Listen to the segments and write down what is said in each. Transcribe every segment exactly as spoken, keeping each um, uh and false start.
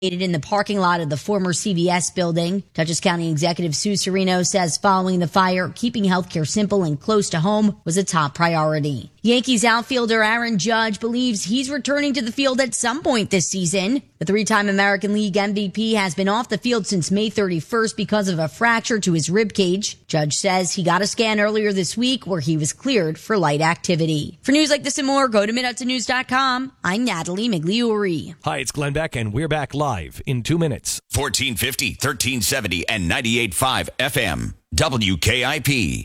in the parking lot of the former C V S building. Dutchess County Executive Sue Serino says following the fire, keeping healthcare simple and close to home was a top priority. Yankees outfielder Aaron Judge believes he's returning to the field at some point this season. The three-time American League M V P has been off the field since May thirty-first because of a fracture to his rib cage. Judge says he got a scan earlier this week where he was cleared for light activity. For news like this and more, go to mid hudson news dot com. I'm Natalie Migliori. Hi, it's Glenn Beck, and we're back live in two minutes. fourteen fifty, thirteen seventy, and ninety-eight point five F M. W K I P.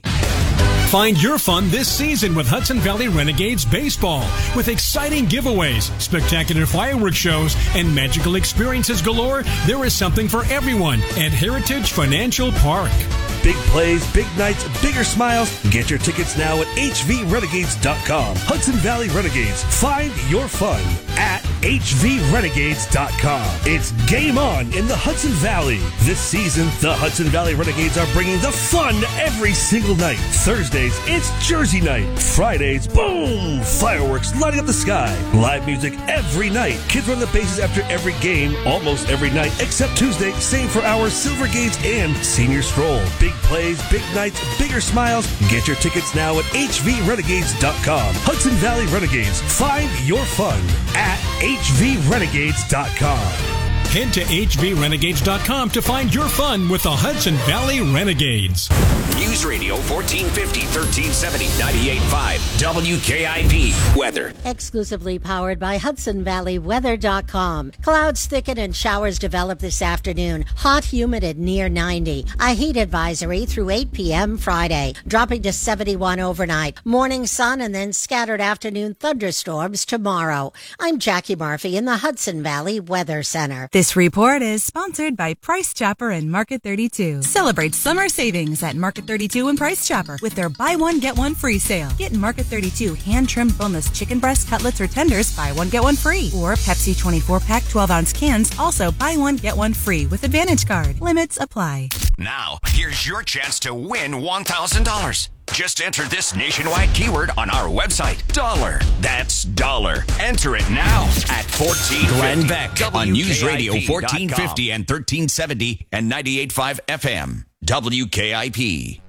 Find your fun this season with Hudson Valley Renegades Baseball. With exciting giveaways, spectacular fireworks shows, and magical experiences galore, there is something for everyone at Heritage Financial Park. Big plays, big nights, bigger smiles. Get your tickets now at H V renegades dot com. Hudson Valley Renegades. Find your fun at H V renegades dot com. It's game on in the Hudson Valley. This season, the Hudson Valley Renegades are bringing the fun every single night. Thursdays, it's Jersey night. Fridays, boom! Fireworks lighting up the sky. Live music every night. Kids run the bases after every game, almost every night, except Tuesday. Same for our Silver Gates and Senior Stroll. Big plays, big nights, bigger smiles. Get your tickets now at H V renegades dot com. Hudson Valley Renegades. Find your fun at H V renegades dot com. Head to H V renegades dot com to find your fun with the Hudson Valley Renegades. News Radio fourteen fifty, thirteen seventy, ninety-eight point five W K I P. Weather. Exclusively powered by Hudson Valley Weather dot com. Clouds thicken and showers develop this afternoon. Hot, humid at near ninety. A heat advisory through eight p.m. Friday. Dropping to seventy-one overnight. Morning sun and then scattered afternoon thunderstorms tomorrow. I'm Jackie Murphy in the Hudson Valley Weather Center. This report is sponsored by Price Chopper and Market thirty-two. Celebrate summer savings at Market thirty-two and Price Chopper with their buy one, get one free sale. Get Market thirty-two hand-trimmed boneless chicken breast, cutlets, or tenders, buy one, get one free. Or Pepsi twenty-four pack twelve ounce cans, also buy one, get one free with Advantage Card. Limits apply. Now, here's your chance to win one thousand dollars. Just enter this nationwide keyword on our website, dollar. That's dollar. Enter it now at fourteen fifty. Glenn Beck on News Radio fourteen fifty and thirteen seventy and ninety-eight point five F M. W K I P.